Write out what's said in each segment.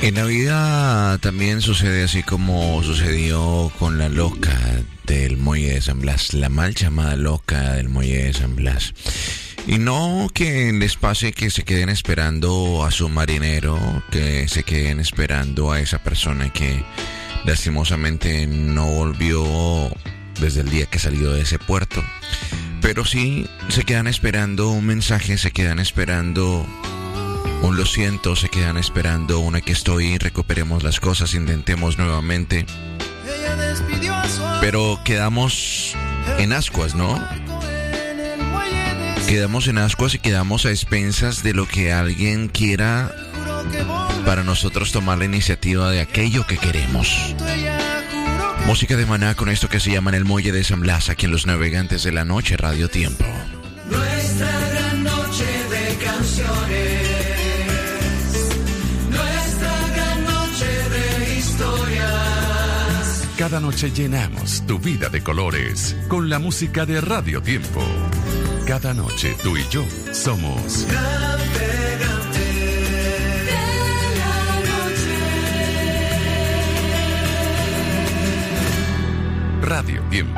En la vida también sucede así como sucedió con la loca del muelle de San Blas, la mal llamada loca del muelle de San Blas. Y no que les pase que se queden esperando a su marinero, que se queden esperando a esa persona que lastimosamente no volvió desde el día que salió de ese puerto. Pero sí se quedan esperando un mensaje, se quedan esperando un lo siento, se quedan esperando un aquí estoy, recuperemos las cosas, intentemos nuevamente. Pero quedamos en ascuas, ¿no? Quedamos en ascuas y quedamos a expensas de lo que alguien quiera para nosotros tomar la iniciativa de aquello que queremos. Música de Maná con esto que se llama En el Muelle de San Blas, aquí en Los Navegantes de la Noche, Radio Tiempo. Nuestra gran noche de canciones, nuestra gran noche de historias. Cada noche llenamos tu vida de colores con la música de Radio Tiempo. Cada noche tú y yo somos Radio Tiempo.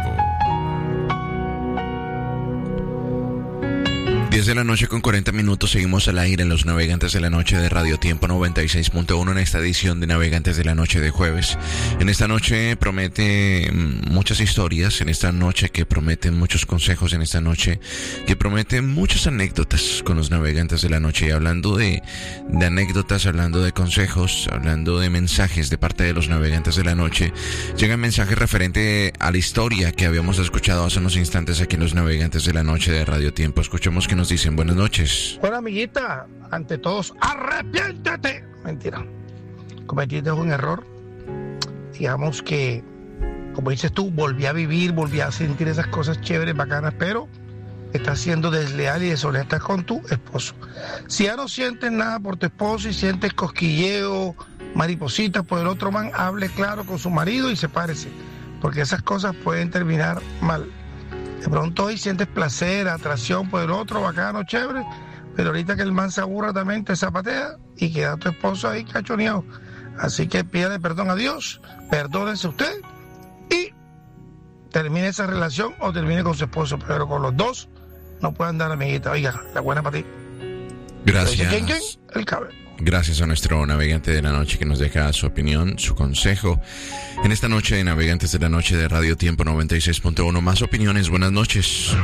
10 de la noche con 40 minutos, seguimos al aire en Los Navegantes de la Noche de Radio Tiempo 96.1 en esta edición de Navegantes de la Noche de jueves. En esta noche promete muchas historias, en esta noche que prometen muchos consejos, en esta noche que prometen muchas anécdotas con los Navegantes de la Noche. Y hablando de anécdotas, hablando de consejos, hablando de mensajes de parte de los Navegantes de la Noche, llegan mensajes referente a la historia que habíamos escuchado hace unos instantes aquí en Los Navegantes de la Noche de Radio Tiempo. Escuchemos que nos dicen. Buenas noches. Bueno, amiguita, ante todos, arrepiéntete. Mentira. Cometiste un error. Digamos que, como dices tú, volví a vivir, volví a sentir esas cosas chéveres, bacanas, pero estás siendo desleal y deshonesta con tu esposo. Si ya no sientes nada por tu esposo y sientes cosquilleo, maripositas por el otro man, hable claro con su marido y sepárese, porque esas cosas pueden terminar mal. De pronto hoy sientes placer, atracción por el otro, bacano, chévere, pero ahorita que el man se aburra también te zapatea y queda tu esposo ahí cachoneado. Así que pídale perdón a Dios, perdónese usted y termine esa relación o termine con su esposo, pero con los dos no puede andar, amiguita. Oiga, la buena para ti. Gracias. ¿Quién? El cabe. Gracias a nuestro navegante de la noche que nos deja su opinión, su consejo. En esta noche de Navegantes de la Noche de Radio Tiempo 96.1, más opiniones. Buenas noches.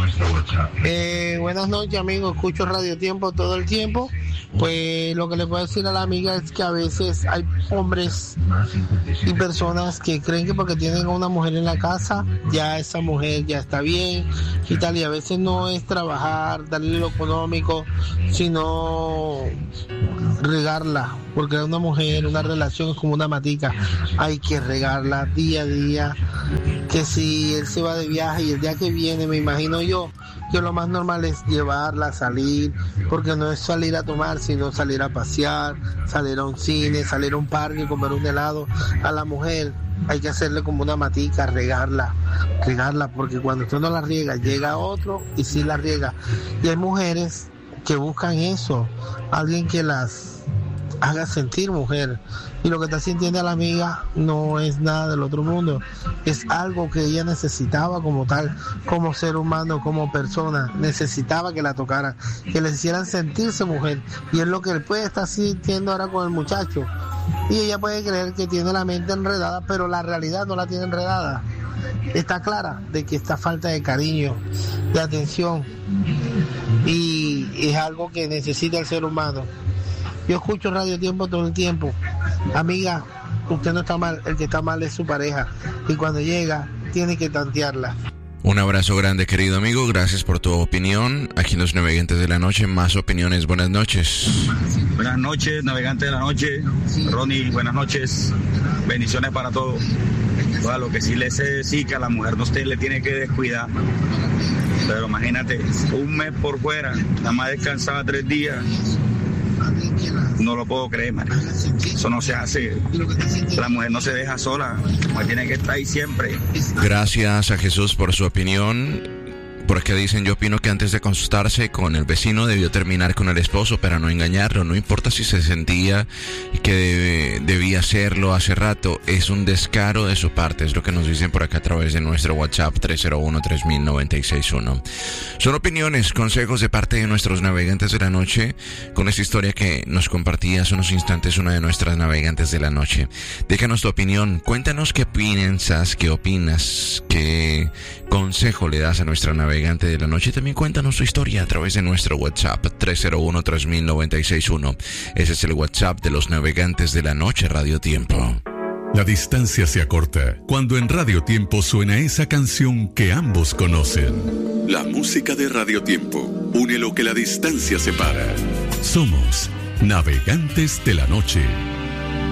Buenas noches, amigo. Escucho Radio Tiempo todo el tiempo. Pues lo que le puedo decir a la amiga es que a veces hay hombres y personas que creen que porque tienen a una mujer en la casa, ya esa mujer ya está bien y tal. Y a veces no es trabajar, darle lo económico, sino regarla, porque una mujer, una relación es como una matica, hay que regarla día a día, que si él se va de viaje y el día que viene, me imagino yo, que lo más normal es llevarla a salir, porque no es salir a tomar, sino salir a pasear, salir a un cine, salir a un parque, comer un helado. A la mujer hay que hacerle como una matica, regarla, porque cuando usted no la riega, llega otro y sí la riega. Y hay mujeres que buscan eso, alguien que las haga sentir mujer, y lo que está sintiendo la amiga no es nada del otro mundo, es algo que ella necesitaba como tal, como ser humano, como persona, necesitaba que la tocaran, que le hicieran sentirse mujer, y es lo que él puede estar sintiendo ahora con el muchacho, y ella puede creer que tiene la mente enredada, pero la realidad no la tiene enredada. Está clara de que esta falta de cariño, de atención, y es algo que necesita el ser humano. Yo escucho Radio Tiempo todo el tiempo. Amiga, usted no está mal, el que está mal es su pareja, y cuando llega tiene que tantearla. Un abrazo grande, querido amigo, gracias por tu opinión. Aquí en Los Navegantes de la Noche, más opiniones. Buenas noches. Buenas noches, Navegantes de la Noche. Ronnie, buenas noches. Bendiciones para todos. Bueno, lo que sí le sé decir que a la mujer no usted le tiene que descuidar. Pero imagínate, un mes por fuera, nada más descansaba 3 días. No lo puedo creer, man. Eso no se hace. La mujer no se deja sola. La mujer tiene que estar ahí siempre. Gracias a Jesús por su opinión. Por acá dicen, yo opino que antes de consultarse con el vecino debió terminar con el esposo para no engañarlo. No importa si se sentía que debía hacerlo hace rato. Es un descaro de su parte. Es lo que nos dicen por acá a través de nuestro WhatsApp 301-3000-961. Son opiniones, consejos de parte de nuestros navegantes de la noche con esta historia que nos compartía hace unos instantes una de nuestras navegantes de la noche. Déjanos tu opinión. Cuéntanos qué piensas, qué opinas, qué consejo le das a nuestra navegante de la noche. También cuéntanos tu historia a través de nuestro WhatsApp 301-3000-961. Ese es el WhatsApp de los navegantes de la noche, Radio Tiempo. La distancia se acorta cuando en Radio Tiempo suena esa canción que ambos conocen. La música de Radio Tiempo une lo que la distancia separa. Somos navegantes de la noche.